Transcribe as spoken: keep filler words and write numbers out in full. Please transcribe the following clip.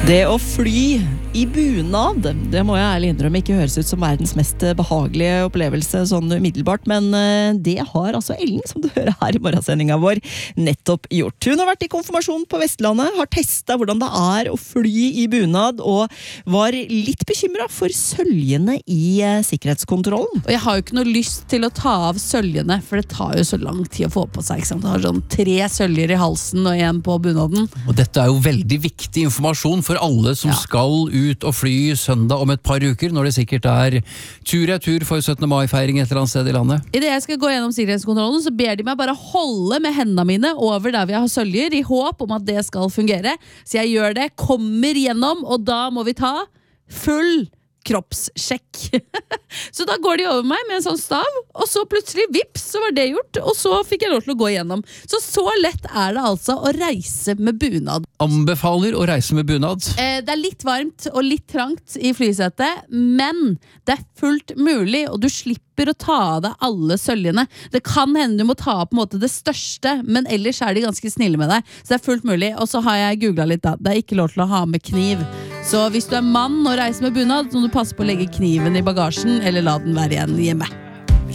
Det å fly i bunad, det må jeg ærlig innrømme ikke høres ut som verdens mest behagelige opplevelse sånn umiddelbart, men det har altså Ellen, som du hører her i morgensendingen vår, nettopp gjort. Hun har vært i konfirmasjon på Vestlandet, har testet hvordan det er å fly i bunad, og var litt bekymret for søljene i sikkerhetskontrollen. Og jeg har jo ikke noe lyst til å ta av søljene, for det tar jo så lang tid å få på seg, ikke sant? Det har sånn tre søljer i halsen og en på bunaden. Og dette er jo veldig viktig informasjon for alle som ja. skal ut og fly søndag om et par uker, når det sikkert er tur-retur for syttende mai-feiring et eller annet sted i landet. I det jeg skal gå gjennom sikkerhetskontrollen, så ber de meg bare holde med hendene mine over der vi har søljer, i håp om at det skal fungere. Så jeg gjør det, kommer gjennom, og da må vi ta full kroppssjekk. Så da går de over meg med en sånn stav, og så plutselig, vips, så var det gjort, og så fikk jeg lov til å gå gjennom. Så så lett er det altså å reise med bunad. Anbefaler å reise med bunad? Eh, det er litt varmt og litt trangt i flysetet, men det er fullt mulig, og du slipper å ta av deg alle søljene. Det kan hende du må ta av på en måte det største, men ellers er de ganske snille med deg. Så det er fullt mulig, og så har jeg googlet litt da. Det er ikke lov til å ha med kniv. Så hvis du er mann og reiser med bunad, så må du passe på å legge kniven i bagasjen, eller la den være igjen hjemme.